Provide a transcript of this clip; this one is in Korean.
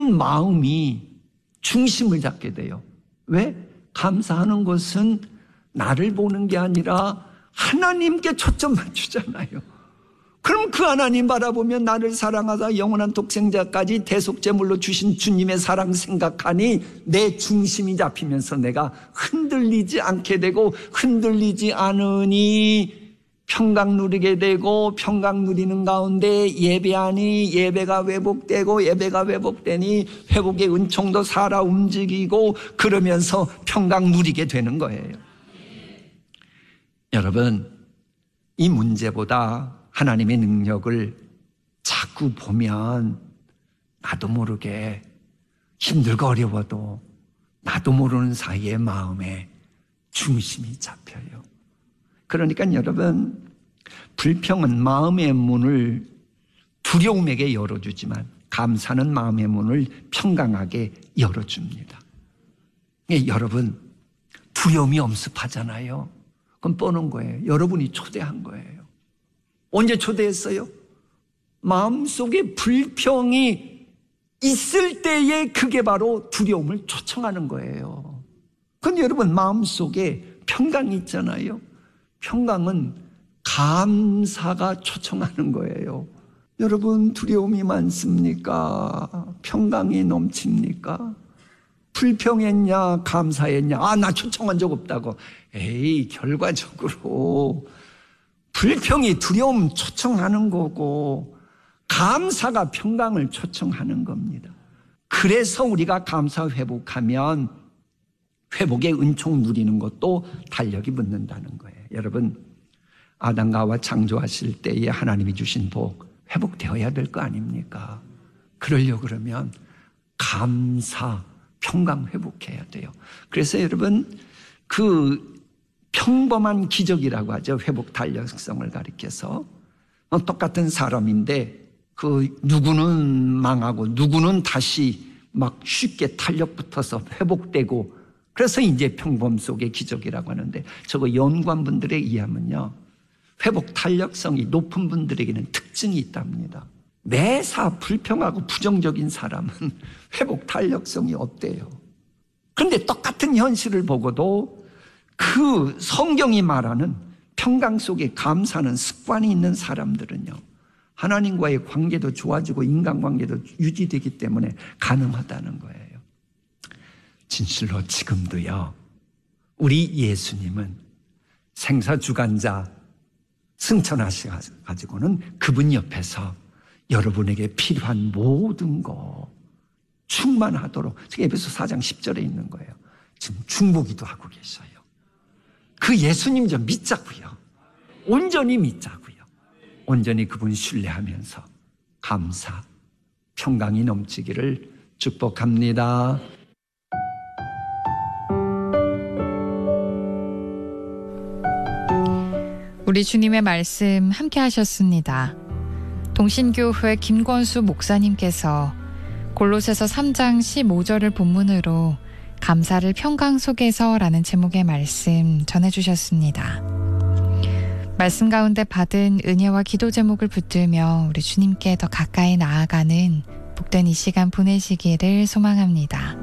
마음이 중심을 잡게 돼요. 왜? 감사하는 것은 나를 보는 게 아니라 하나님께 초점 맞추잖아요. 그럼 그 하나님 바라보면 나를 사랑하사 영원한 독생자까지 대속제물로 주신 주님의 사랑 생각하니 내 중심이 잡히면서 내가 흔들리지 않게 되고, 흔들리지 않으니 평강 누리게 되고, 평강 누리는 가운데 예배하니 예배가 회복되고, 예배가 회복되니 회복의 은총도 살아 움직이고, 그러면서 평강 누리게 되는 거예요. 여러분, 이 문제보다 하나님의 능력을 자꾸 보면 나도 모르게 힘들고 어려워도 나도 모르는 사이에 마음에 중심이 잡혀요. 그러니까 여러분, 불평은 마음의 문을 두려움에게 열어주지만 감사는 마음의 문을 평강하게 열어줍니다. 여러분, 두려움이 엄습하잖아요. 그건 뻔한 거예요. 여러분이 초대한 거예요. 언제 초대했어요? 마음속에 불평이 있을 때에 그게 바로 두려움을 초청하는 거예요. 근데 여러분, 마음속에 평강이 있잖아요. 평강은 감사가 초청하는 거예요. 여러분, 두려움이 많습니까? 평강이 넘칩니까? 불평했냐 감사했냐? 나 초청한 적 없다고. 에이, 결과적으로 불평이 두려움 초청하는 거고 감사가 평강을 초청하는 겁니다. 그래서 우리가 감사 회복하면 회복의 은총 누리는 것도 달력이 붙는다는 거예요. 여러분, 아담과 하와 창조하실 때에 하나님이 주신 복 회복되어야 될 거 아닙니까? 그러려고 그러면 감사, 평강 회복해야 돼요. 그래서 여러분, 그 평범한 기적이라고 하죠. 회복 탄력성을 가리켜서. 똑같은 사람인데 그 누구는 망하고 누구는 다시 막 쉽게 탄력 붙어서 회복되고, 그래서 이제 평범 속의 기적이라고 하는데, 저거 연구한 분들에 의하면요, 회복 탄력성이 높은 분들에게는 특징이 있답니다. 매사 불평하고 부정적인 사람은 회복 탄력성이 없대요. 그런데 똑같은 현실을 보고도 그 성경이 말하는 평강 속에 감사하는 습관이 있는 사람들은요, 하나님과의 관계도 좋아지고 인간관계도 유지되기 때문에 가능하다는 거예요. 진실로 지금도요, 우리 예수님은 생사주관자 승천하셔가지고는 그분 옆에서 여러분에게 필요한 모든 거 충만하도록, 에베소 4장 10절에 있는 거예요. 지금 중보기도 하고 계셔요. 그 예수님 좀 믿자고요. 온전히 믿자고요. 온전히 그분 신뢰하면서 감사, 평강이 넘치기를 축복합니다. 우리 주님의 말씀 함께 하셨습니다. 동신교회 김권수 목사님께서 골로새서 3장 15절을 본문으로 감사를 평강 속에서라는 제목의 말씀 전해주셨습니다. 말씀 가운데 받은 은혜와 기도 제목을 붙들며 우리 주님께 더 가까이 나아가는 복된 이 시간 보내시기를 소망합니다.